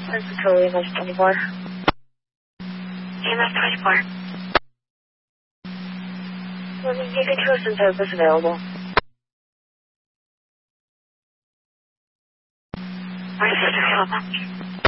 This is Curly, EMS 24. EMS 24. Well, the Deconstruction service available. Where's this available?